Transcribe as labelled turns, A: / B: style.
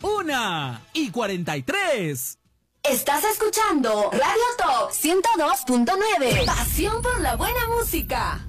A: 1:43.
B: Estás escuchando Radio Top 102.9. Pasión por la buena música.